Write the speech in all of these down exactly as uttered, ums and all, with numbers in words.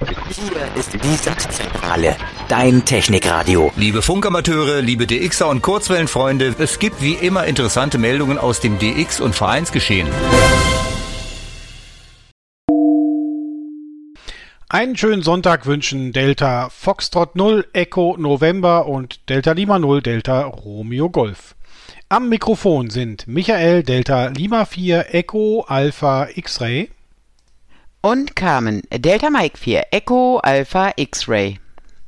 Hier ist die Sachzentrale, dein Technikradio. Liebe Funkamateure, liebe D Xer und Kurzwellenfreunde, es gibt wie immer interessante Meldungen aus dem D X- und Vereinsgeschehen. Einen schönen Sonntag wünschen Delta Foxtrot null Echo November und Delta Lima null Delta Romeo Golf. Am Mikrofon sind Michael Delta Lima vier Echo Alpha X-Ray und Carmen Delta Mike vier Echo Alpha X-Ray.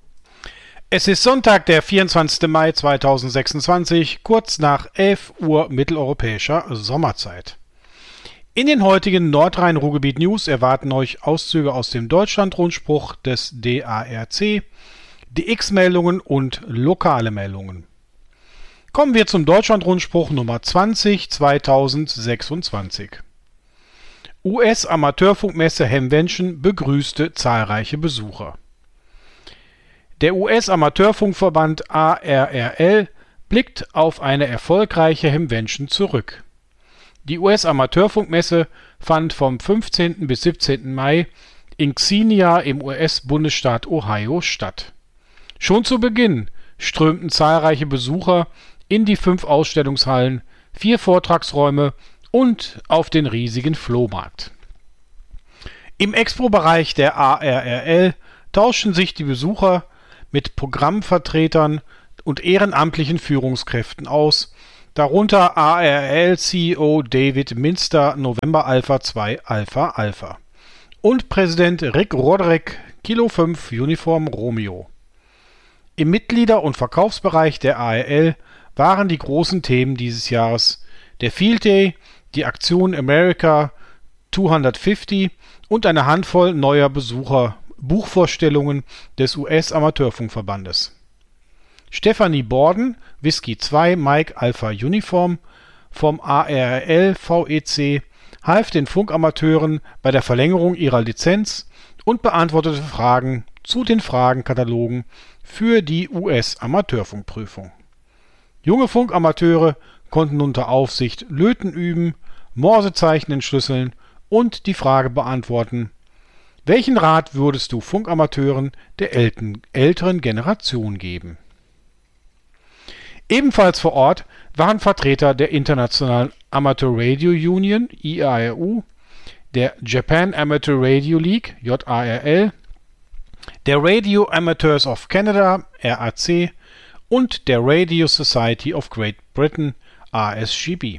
Es ist Sonntag, der vierundzwanzigster Mai zweitausendsechsundzwanzig, kurz nach elf Uhr mitteleuropäischer Sommerzeit. In den heutigen Nordrhein-Ruhrgebiet-News erwarten euch Auszüge aus dem Deutschland-Rundspruch des D A R C, D X-Meldungen und lokale Meldungen. Kommen wir zum Deutschland-Rundspruch Nummer zwanzig zweitausendsechsundzwanzig. U S-Amateurfunkmesse Hemvention begrüßte zahlreiche Besucher. Der U S-Amateurfunkverband A R R L blickt auf eine erfolgreiche Hemvention zurück. Die U S-Amateurfunkmesse fand vom fünfzehnten bis siebzehnten Mai in Xenia im U S-Bundesstaat Ohio statt. Schon zu Beginn strömten zahlreiche Besucher in die fünf Ausstellungshallen, vier Vortragsräume und auf den riesigen Flohmarkt. Im Expo-Bereich der A R R L tauschten sich die Besucher mit Programmvertretern und ehrenamtlichen Führungskräften aus, darunter A R R L-C E O David Minster November Alpha zwei Alpha Alpha und Präsident Rick Roderick Kilo fünf Uniform Romeo. Im Mitglieder- und Verkaufsbereich der A R L waren die großen Themen dieses Jahres der Field Day, die Aktion America zweihundertfünfzig und eine Handvoll neuer Besucher, Buchvorstellungen des U S-Amateurfunkverbandes. Stephanie Borden, Whisky zwei Mike Alpha Uniform vom A R R L V E C, half den Funkamateuren bei der Verlängerung ihrer Lizenz und beantwortete Fragen zu den Fragenkatalogen für die U S-Amateurfunkprüfung. Junge Funkamateure konnten unter Aufsicht Löten üben, Morsezeichen entschlüsseln und die Frage beantworten: Welchen Rat würdest du Funkamateuren der älteren Generation geben? Ebenfalls vor Ort waren Vertreter der Internationalen Amateur Radio Union I A R U, der Japan Amateur Radio League J A R L, der Radio Amateurs of Canada R A C und der Radio Society of Great Britain A S G B.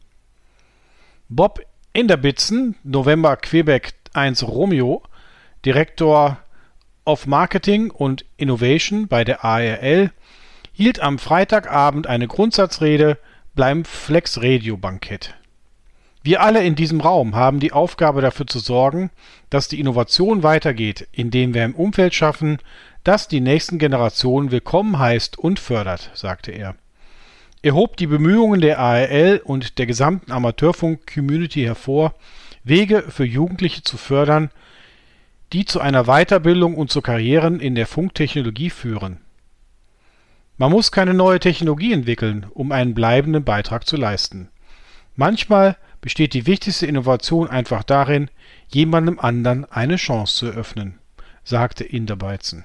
Bob Inderbitzen, November Quebec eins Romeo, Direktor of Marketing und Innovation bei der A R L, hielt am Freitagabend eine Grundsatzrede beim Flex Radio Bankett. Wir alle in diesem Raum haben die Aufgabe, dafür zu sorgen, dass die Innovation weitergeht, indem wir ein Umfeld schaffen, das die nächsten Generationen willkommen heißt und fördert, sagte er. Er hob die Bemühungen der A R L und der gesamten Amateurfunk-Community hervor, Wege für Jugendliche zu fördern, die zu einer Weiterbildung und zu Karrieren in der Funktechnologie führen. Man muss keine neue Technologie entwickeln, um einen bleibenden Beitrag zu leisten. Manchmal besteht die wichtigste Innovation einfach darin, jemandem anderen eine Chance zu eröffnen, sagte Inderbitzen.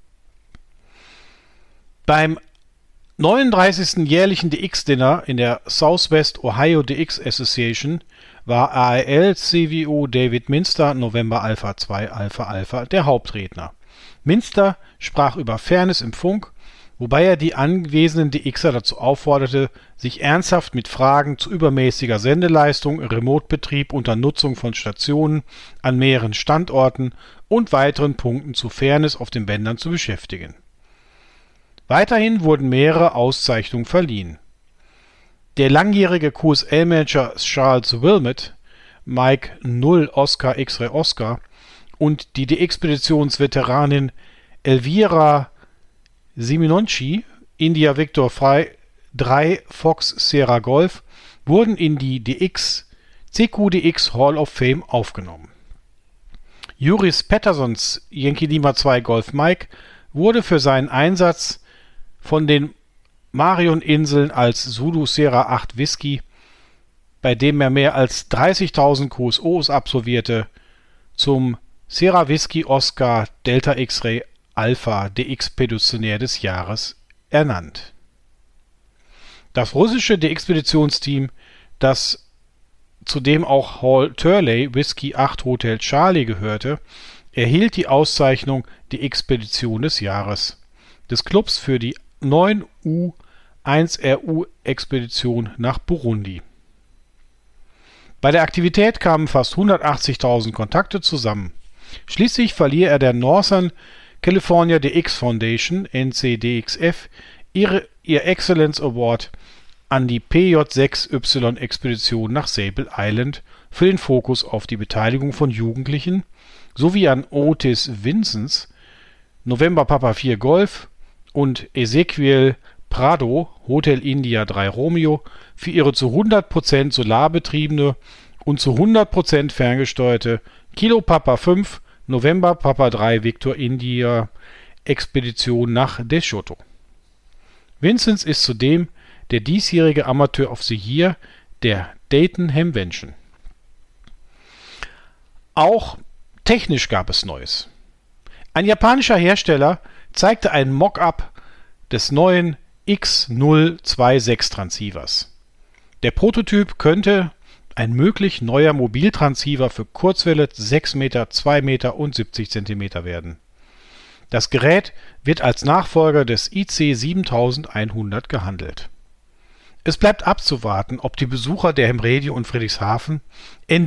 Beim neununddreißigsten jährlichen D X-Dinner in der Southwest Ohio D X Association war A R L-C V O David Minster November Alpha zwei Alpha Alpha der Hauptredner. Minster sprach über Fairness im Funk, wobei er die anwesenden D Xer dazu aufforderte, sich ernsthaft mit Fragen zu übermäßiger Sendeleistung, Remote-Betrieb unter Nutzung von Stationen an mehreren Standorten und weiteren Punkten zu Fairness auf den Bändern zu beschäftigen. Weiterhin wurden mehrere Auszeichnungen verliehen. Der langjährige Q S L-Manager Charles Wilmot, Mike null Oscar X-Ray Oscar und die D X-Speditionsveteranin Elvira Simononci, India Victor drei Fox Sierra Golf, wurden in die D X C Q D X Hall of Fame aufgenommen. Juris Petterssons Yankee Lima zwei Golf Mike wurde für seinen Einsatz von den Marion-Inseln als Zulu Sierra acht Whisky, bei dem er mehr als dreißigtausend Q S Os absolvierte, zum Sierra Whisky Oscar Delta X-Ray Alpha D X-Speditionär des Jahres ernannt. Das russische D-Expeditionsteam, das zudem auch Hall Turley Whisky acht Hotel Charlie gehörte, erhielt die Auszeichnung Die Expedition des Jahres des Clubs für die neun U eins R U-Expedition nach Burundi. Bei der Aktivität kamen fast hundertachtzigtausend Kontakte zusammen. Schließlich verlieh er der Northern California D X Foundation, N C D X F, ihre, ihr Excellence Award an die P J sechs Y-Expedition nach Sable Island für den Fokus auf die Beteiligung von Jugendlichen sowie an Otis Vincenz, November Papa vier Golf und Ezequiel Prado, Hotel India drei Romeo, für ihre zu hundert Prozent solarbetriebene und zu hundert Prozent ferngesteuerte Kilo Papa fünf, November Papa drei Victor India Expedition nach Deshoto. Vincenz ist zudem der diesjährige Amateur of the Year der Dayton Hamvention. Auch technisch gab es Neues. Ein japanischer Hersteller zeigte ein Mock-up des neuen X null sechsundzwanzig Transceivers. Der Prototyp könnte ein möglich neuer Mobiltransceiver für Kurzwelle sechs Meter, zwei Meter und siebzig Zentimeter werden. Das Gerät wird als Nachfolger des I C siebentausendeinhundert gehandelt. Es bleibt abzuwarten, ob die Besucher der Hemredia und Friedrichshafen Ende